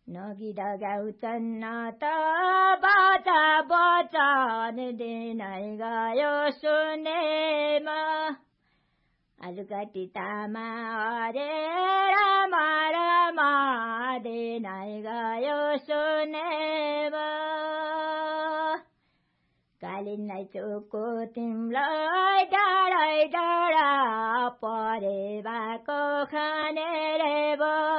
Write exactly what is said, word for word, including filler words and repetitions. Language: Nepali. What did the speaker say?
नगिद गाउँछन् त बाचा बचन दिनै गयो सुनेमा आलुकाटी तामा हरे रामा रामा दिनै गयो सुनेमा कालिन्नै चुको तिमलाई डाँडै डाँडा परे भएको खाने रे